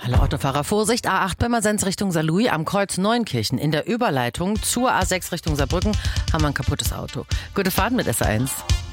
Alle Autofahrer Vorsicht, A8 Pirmasens Richtung Saarlouis am Kreuz Neunkirchen. In der Überleitung zur A6 Richtung Saarbrücken haben wir ein kaputtes Auto. Gute Fahrt mit S1.